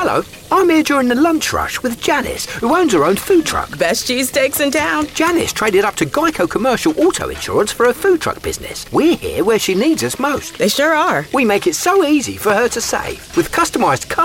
Hello, I'm here during the lunch rush with Janice, who owns her own food truck. Best cheesesteaks in town. Janice traded up to Geico Commercial Auto Insurance for her food truck business. We're here where she needs us most. They sure are. We make it so easy for her to save with customised car